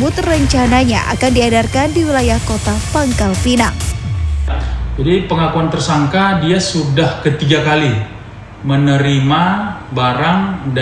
tersebut rencananya akan diedarkan di wilayah kota Pangkal Pinang. Jadi pengakuan tersangka dia sudah ketiga kali menerima barang